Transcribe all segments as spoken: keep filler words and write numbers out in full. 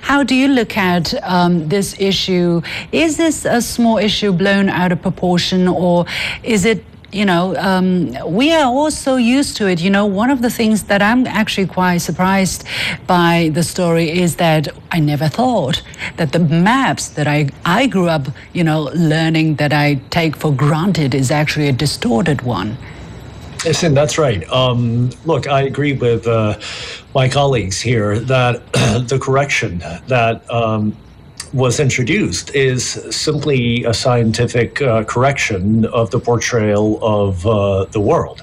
How do you look at um, this issue? Is this a small issue blown out of proportion, or is it, you know, um, we are all so used to it. You know, one of the things that I'm actually quite surprised by the story is that I never thought that the maps that I, I grew up, you know, learning, that I take for granted, is actually a distorted one. Listen, that's right. Um, look, I agree with uh, my colleagues here that the correction that um, was introduced is simply a scientific uh, correction of the portrayal of uh, the world.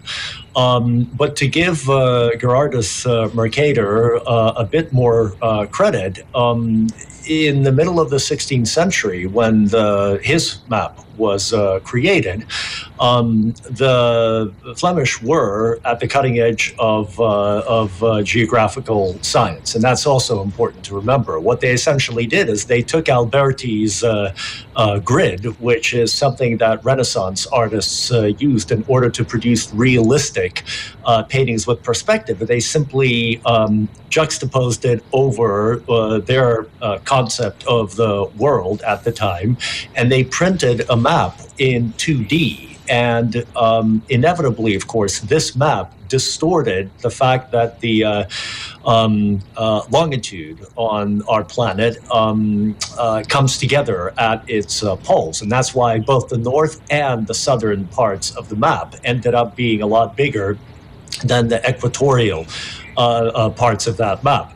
Um, but to give uh, Gerardus uh, Mercator uh, a bit more uh, credit, um, in the middle of the sixteenth century, when the, his map was uh, created, um, the Flemish were at the cutting edge of, uh, of uh, geographical science. And that's also important to remember. What they essentially did is they took Alberti's uh, uh, grid, which is something that Renaissance artists uh, used in order to produce realistic uh, paintings with perspective. They simply um, juxtaposed it over uh, their uh, concept of the world at the time, and they printed a map in two D. And um, inevitably, of course, this map distorted the fact that the uh, um, uh, longitude on our planet um, uh, comes together at its uh, poles. And that's why both the north and the southern parts of the map ended up being a lot bigger than the equatorial uh, uh, parts of that map.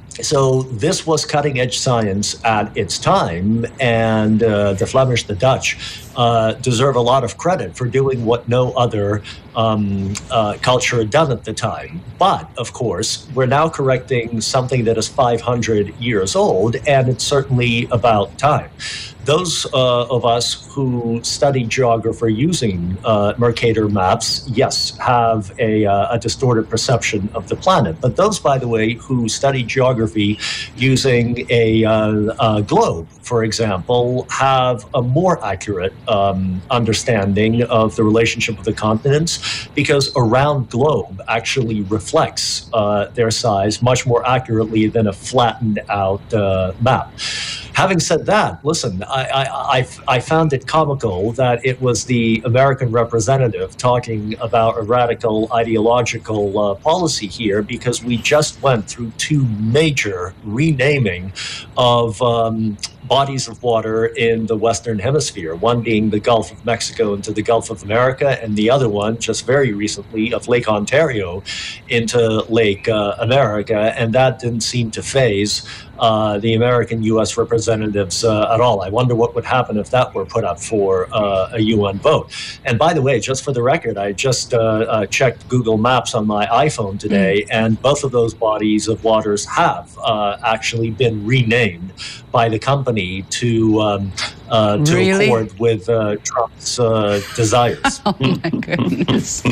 So this was cutting-edge science at its time, and uh, the Flemish, the Dutch, uh, deserve a lot of credit for doing what no other um, uh, culture had done at the time. But, of course, we're now correcting something that is five hundred years old, and it's certainly about time. Those uh, of us who study geography using uh, Mercator maps, yes, have a, uh, a distorted perception of the planet. But those, by the way, who study geography using a, uh, a globe, for example, have a more accurate um, understanding of the relationship of the continents, because a round globe actually reflects uh, their size much more accurately than a flattened out uh, map. Having said that, listen, I, I, I, I found it comical that it was the American representative talking about a radical ideological uh, policy here, because we just went through two major renaming of um, bodies of water in the Western Hemisphere, one being the Gulf of Mexico into the Gulf of America, and the other one, just very recently, of Lake Ontario into Lake uh, America, and that didn't seem to faze uh, the American U S representatives uh, at all. I wonder what would happen if that were put up for uh, a U N vote. And by the way, just for the record, I just uh, uh, checked Google Maps on my iPhone today, mm. and both of those bodies of waters have uh, actually been renamed by the company to um, uh, to really? accord with uh, Trump's uh, desires. Oh my goodness!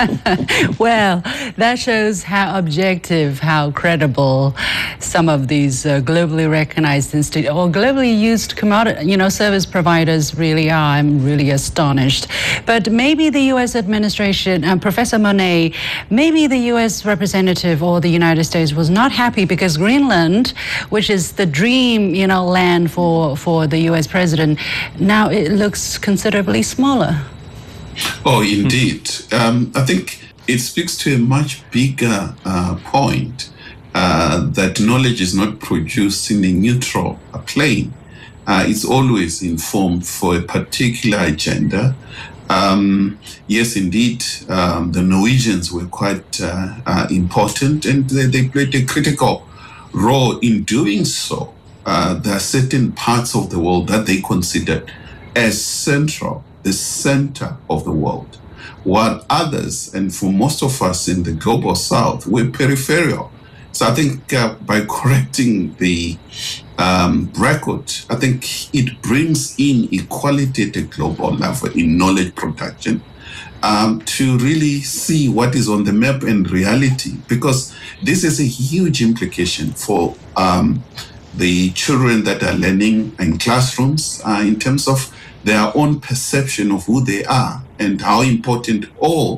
Well, that shows how objective, how credible some of these uh, globally recognized institute or globally used commodity, you know, service providers really are. I'm really astonished. But maybe the U S administration, uh, Professor Monet, maybe the U S representative or the United States was not happy because Greenland, which is the dream, you know, land for for the U S president, now it looks considerably smaller. Oh, indeed. Um, I think it speaks to a much bigger uh, point. Uh, that knowledge is not produced in a neutral plane. Uh, it's always informed for a particular agenda. Um, yes, indeed, um, the Norwegians were quite uh, uh, important, and they, they played a critical role in doing so. Uh, there are certain parts of the world that they considered as central, the center of the world, while others, and for most of us in the global south, were peripheral. So I think uh, by correcting the um, record, I think it brings in equality at a global level in knowledge production um, to really see what is on the map and reality, because this is a huge implication for um, the children that are learning in classrooms uh, in terms of their own perception of who they are and how important all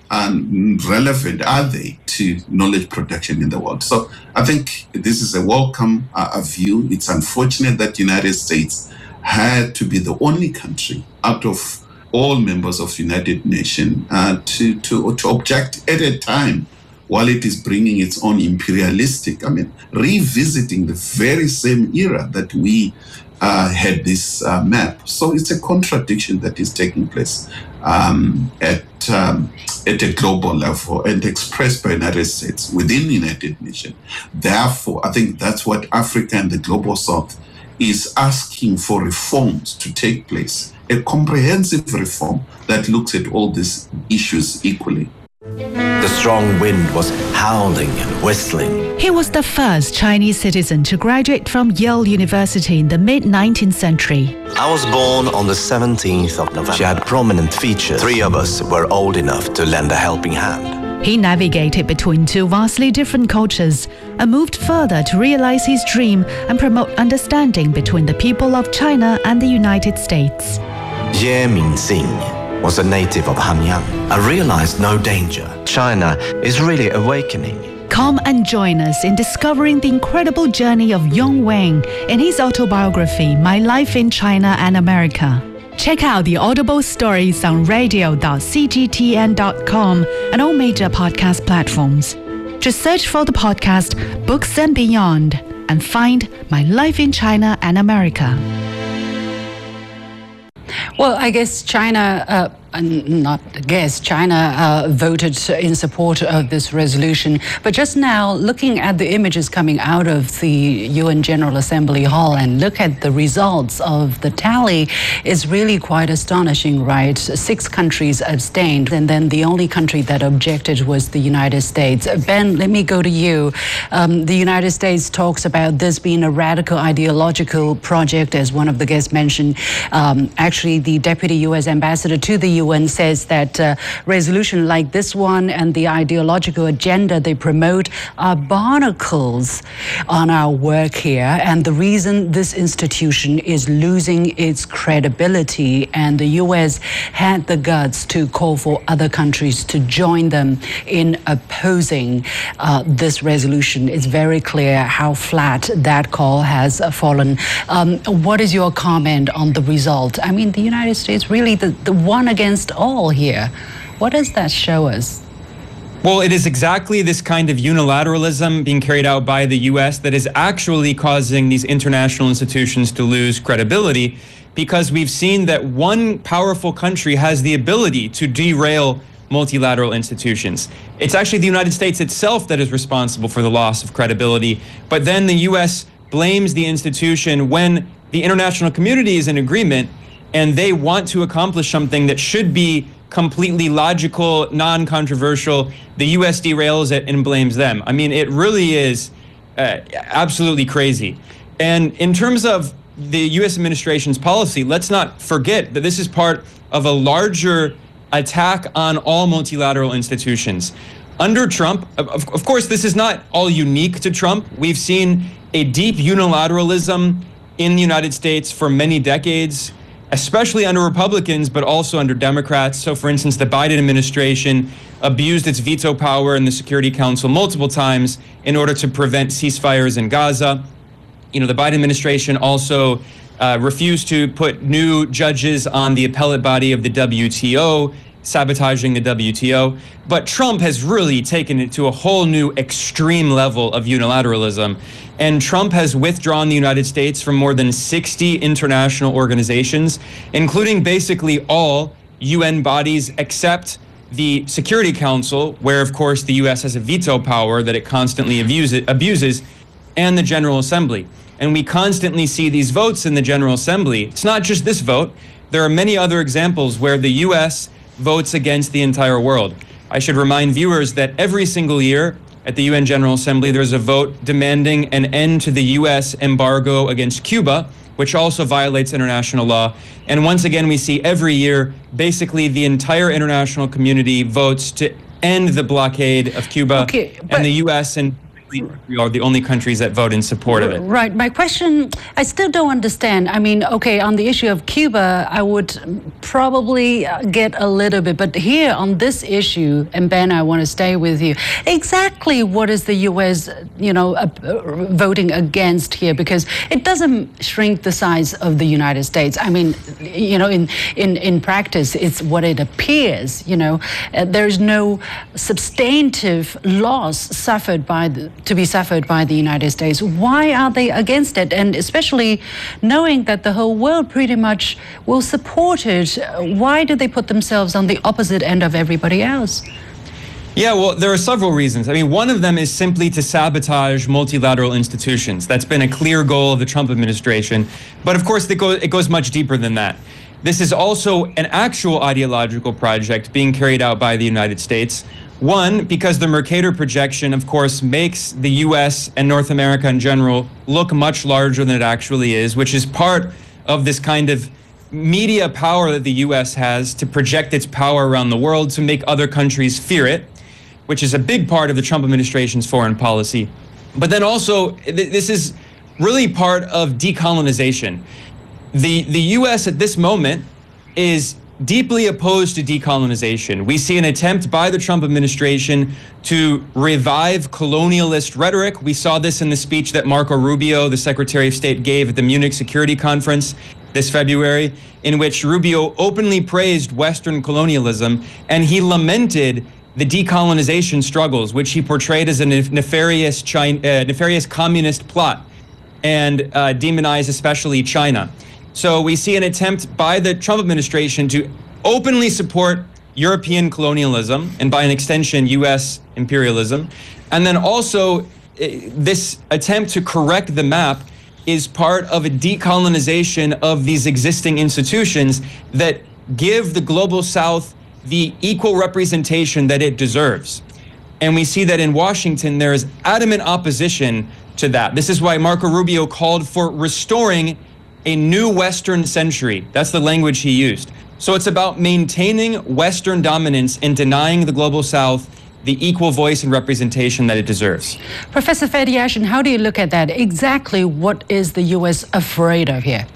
um, relevant are they to knowledge production in the world? So I think this is a welcome uh, view. It's unfortunate that the United States had to be the only country out of all members of the United Nations uh, to, to, to object at a time while it is bringing its own imperialistic, I mean, revisiting the very same era that we uh, had this uh, map. So it's a contradiction that is taking place um, at um, at a global level and expressed by the United States within the United Nations. Therefore, I think that's what Africa and the Global South is asking for reforms to take place, a comprehensive reform that looks at all these issues equally. The strong wind was howling and whistling. He was the first Chinese citizen to graduate from Yale University in the mid-nineteenth century. I was born on the seventeenth of November. She had prominent features. Three of us were old enough to lend a helping hand. He navigated between two vastly different cultures and moved further to realize his dream and promote understanding between the people of China and the United States. Ye Mingxing was a native of Hanyang. I realized no danger. China is really awakening. Come and join us in discovering the incredible journey of Yong Wang in his autobiography, My Life in China and America. Check out the Audible stories on radio dot c g t n dot com and all major podcast platforms. Just search for the podcast Books and Beyond and find My Life in China and America. Well, I guess China, uh, not I guess, China uh, voted in support of this resolution. But just now, looking at the images coming out of the U N General Assembly Hall and look at the results of the tally is really quite astonishing, right? Six countries abstained, and then the only country that objected was the United States. Ben, let me go to you. Um, the United States talks about this being a radical ideological project, as one of the guests mentioned. Um, actually, the deputy U S ambassador to the U N says that uh, resolution like this one and the ideological agenda they promote are barnacles on our work here, and the reason this institution is losing its credibility, and the U S had the guts to call for other countries to join them in opposing uh, this resolution. It's very clear how flat that call has uh, fallen. Um, what is your comment on the result? I mean, the United States really the, the one against all here. What does that show us? Well, it is exactly this kind of unilateralism being carried out by the U S that is actually causing these international institutions to lose credibility, because we've seen that one powerful country has the ability to derail multilateral institutions. It's actually the United States itself that is responsible for the loss of credibility, but then the U S blames the institution when the international community is in agreement and they want to accomplish something that should be completely logical, non-controversial. The U S derails it and blames them. I mean, it really is uh, absolutely crazy. And in terms of the U S administration's policy, let's not forget that this is part of a larger attack on all multilateral institutions. Under Trump, of, of course, this is not all unique to Trump. We've seen a deep unilateralism in the United States for many decades, especially under Republicans, but also under Democrats. So, for instance, the Biden administration abused its veto power in the Security Council multiple times in order to prevent ceasefires in Gaza. You know, the Biden administration also uh, refused to put new judges on the appellate body of the W T O, sabotaging the W T O. But Trump has really taken it to a whole new extreme level of unilateralism. And Trump has withdrawn the United States from more than sixty international organizations, including basically all U N bodies except the Security Council, where, of course, the U S has a veto power that it constantly abuses, abuses, and the General Assembly. And we constantly see these votes in the General Assembly. It's not just this vote. There are many other examples where the U S votes against the entire world. I should remind viewers that every single year at the U N General Assembly, there's a vote demanding an end to the U S embargo against Cuba, which also violates international law. And once again, we see every year, basically the entire international community votes to end the blockade of Cuba, Okay, but- and the U S and we are the only countries that vote in support of it. Right. My question, I still don't understand. I mean, okay, on the issue of Cuba, I would probably get a little bit, but here on this issue, and Ben, I want to stay with you. Exactly what is the U S, you know, uh, voting against here? Because it doesn't shrink the size of the United States. I mean, you know, in in in practice, it's what it appears. You know, uh, there's no substantive loss suffered by the, to be suffered by the United States. Why are they against it? And especially knowing that the whole world pretty much will support it, why do they put themselves on the opposite end of everybody else? Yeah, well, there are several reasons. I mean, one of them is simply to sabotage multilateral institutions. That's been a clear goal of the Trump administration. But of course, it goes, it goes much deeper than that. This is also an actual ideological project being carried out by the United States. One, because the Mercator projection, of course, makes the U S and North America in general look much larger than it actually is, which is part of this kind of media power that the U S has to project its power around the world to make other countries fear it, which is a big part of the Trump administration's foreign policy. But then also, th- this is really part of decolonization. The, the U S at this moment is deeply opposed to decolonization. We see an attempt by the Trump administration to revive colonialist rhetoric. We saw this in the speech that Marco Rubio, the Secretary of State, gave at the Munich Security Conference this February, in which Rubio openly praised Western colonialism, and he lamented the decolonization struggles, which he portrayed as a nefarious, China, uh, nefarious communist plot, and uh, demonized especially China. So we see an attempt by the Trump administration to openly support European colonialism, and by an extension, U S imperialism. And then also, uh, this attempt to correct the map is part of a decolonization of these existing institutions that give the Global South the equal representation that it deserves. And we see that in Washington, there is adamant opposition to that. This is why Marco Rubio called for restoring a new Western century. That's the language he used. So it's about maintaining Western dominance and denying the Global South the equal voice and representation that it deserves. Professor Fediashin, how do you look at that? Exactly what is the U S afraid of here?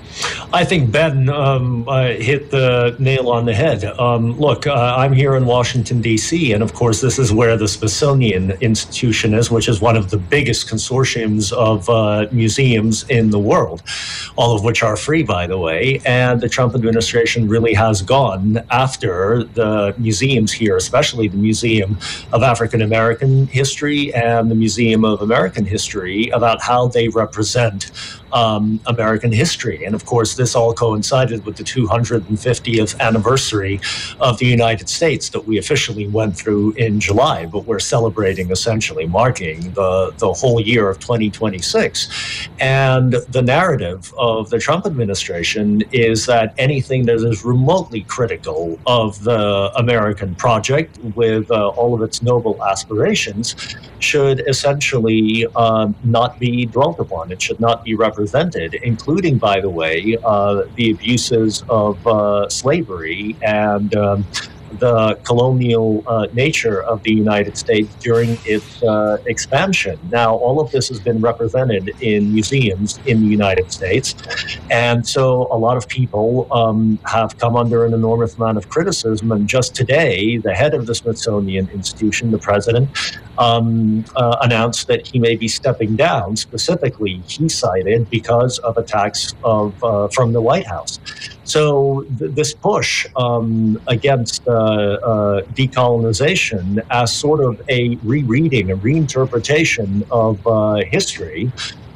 I think Ben um, uh, hit the nail on the head. Um, look, uh, I'm here in Washington, D C, and of course, this is where the Smithsonian Institution is, which is one of the biggest consortiums of uh, museums in the world, all of which are free, by the way. And the Trump administration really has gone after the museums here, especially the Museum of African American History and the Museum of American History, about how they represent Um, American history. And of course, this all coincided with the two hundred fiftieth anniversary of the United States that we officially went through in July, but we're celebrating, essentially marking the, the whole year of twenty twenty-six. And the narrative of the Trump administration is that anything that is remotely critical of the American project, with uh, all of its noble aspirations, should essentially um, not be dwelt upon. It should not be represented, including, by the way, uh, the abuses of uh, slavery and um, the colonial uh, nature of the United States during its uh, expansion. Now, all of this has been represented in museums in the United States. And so a lot of people um, have come under an enormous amount of criticism. And just today, the head of the Smithsonian Institution, the president, um, uh, announced that he may be stepping down. Specifically, he cited because of attacks of uh, from the White House. So th- this push um, against uh, uh, decolonization as sort of a rereading, a reinterpretation of uh, history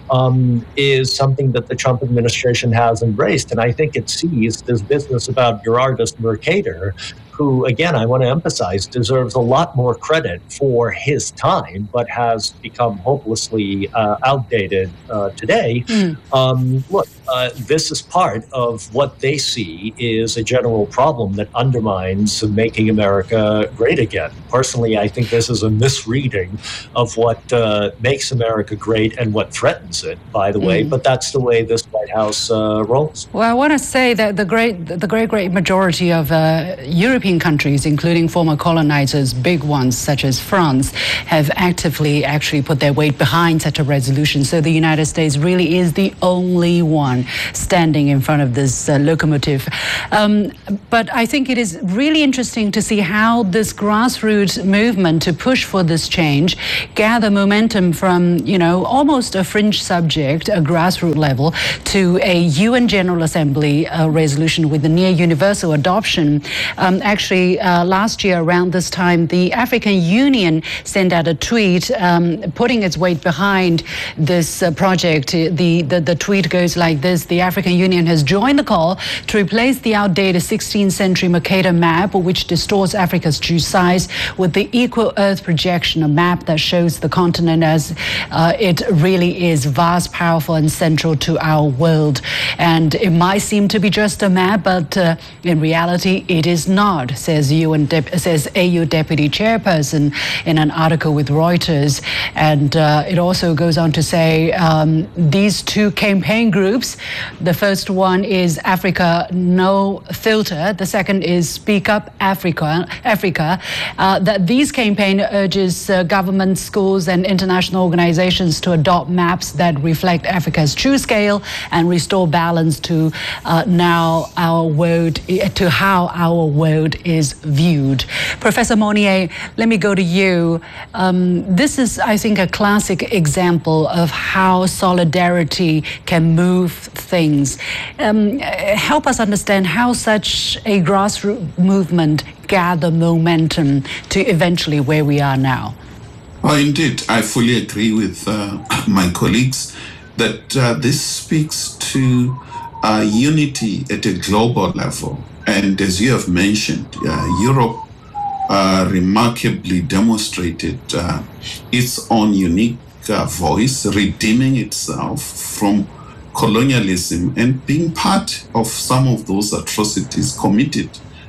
um, is something that the Trump administration has embraced. And I think it sees this business about Gerardus Mercator, who, again, I want to emphasize, deserves a lot more credit for his time, but has become hopelessly uh, outdated uh, today. Mm. Um, look, uh, this is part of what they see is a general problem that undermines making America great again. Personally, I think this is a misreading of what uh, makes America great and what threatens it, by the way, mm. but that's the way this White House uh, rolls. Well, I want to say that the great, the great, great majority of uh, European European countries, including former colonizers, big ones such as France, have actively actually put their weight behind such a resolution. So the United States really is the only one standing in front of this uh, locomotive. Um, but I think it is really interesting to see how this grassroots movement to push for this change gather momentum from, you know, almost a fringe subject, a grassroots level, to a U N General Assembly uh, resolution with the near universal adoption. Um, actually, uh, last year around this time, the African Union sent out a tweet um, putting its weight behind this uh, project. The, the, the tweet goes like this: the African Union has joined the call to replace the outdated sixteenth century Mercator map, which distorts Africa's true size, with the equal Earth projection, a map that shows the continent as uh, it really is, vast, powerful, and central to our world. And it might seem to be just a map, but uh, in reality, it is not, says U N Dep- says A U Deputy Chairperson in an article with Reuters. And uh, it also goes on to say um, these two campaign groups, the first one is Africa No Filter, the second is Speak Up Africa, Africa uh, that these campaign urges uh, governments, schools, and international organizations to adopt maps that reflect Africa's true scale and restore balance to uh, now our world, to how our world is viewed. Professor Monnier, let me go to you. Um, this is, I think, a classic example of how solidarity can move things. Um, help us understand how such a grassroots movement gather momentum to eventually where we are now. Oh, indeed, I fully agree with uh, my colleagues that uh, this speaks to uh, unity at a global level. And as you have mentioned, uh, Europe uh, remarkably demonstrated uh, its own unique uh, voice, redeeming itself from colonialism and being part of some of those atrocities committed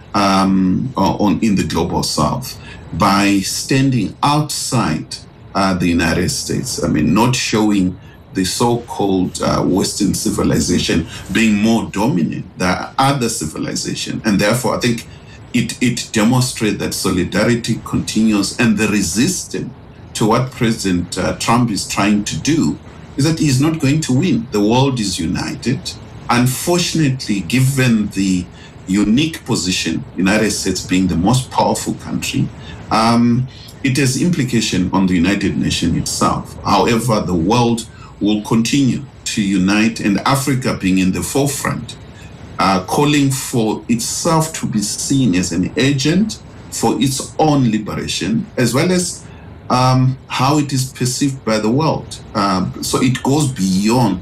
um, on in the global south by standing outside uh, the United States. I mean, not showing the so-called uh, Western civilization being more dominant than other civilization. And therefore, I think it, it demonstrates that solidarity continues, and the resistance to what President uh, Trump is trying to do is that he's not going to win. The world is united. Unfortunately, given the unique position, United States being the most powerful country, um, it has implication on the United Nations itself. However, the world will continue to unite, and Africa being in the forefront, uh, calling for itself to be seen as an agent for its own liberation, as well as um, how it is perceived by the world. Um, so it goes beyond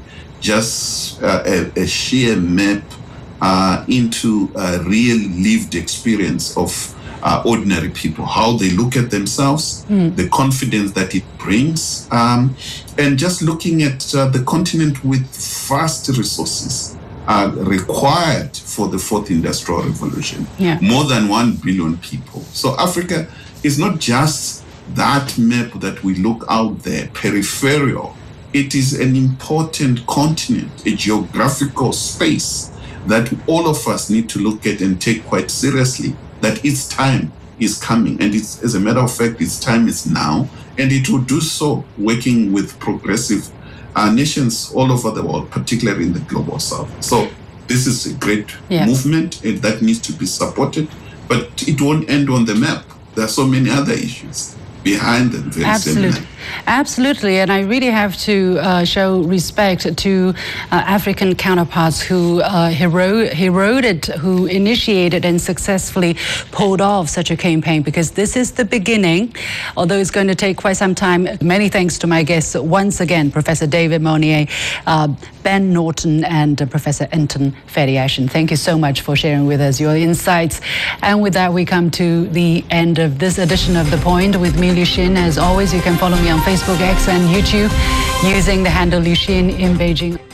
just uh, a, a sheer map uh, into a real lived experience of Uh, ordinary people, how they look at themselves, mm. the confidence that it brings, um, and just looking at uh, the continent with vast resources uh, required for the fourth industrial revolution. Yeah. More than one billion people. So Africa is not just that map that we look out there, peripheral. It is an important continent, a geographical space that all of us need to look at and take quite seriously, that its time is coming. And it's, as a matter of fact, its time is now, and it will do so working with progressive uh, nations all over the world, particularly in the global south. So this is a great yeah. movement, and that needs to be supported, but it won't end on the map. There are so many other issues behind them. Very Absolutely. similar. Absolutely. And I really have to uh, show respect to uh, African counterparts who uh, hero- heroded, who initiated and successfully pulled off such a campaign, because this is the beginning, although it's going to take quite some time. Many thanks to my guests once again, Professor David Monnier, uh, Ben Norton, and uh, Professor Anton Feriashin. Thank you so much for sharing with us your insights. And with that, we come to the end of this edition of The Point with me, Liu Xin. As always, you can follow me on Facebook, X, and YouTube using the handle Liu Xin in Beijing.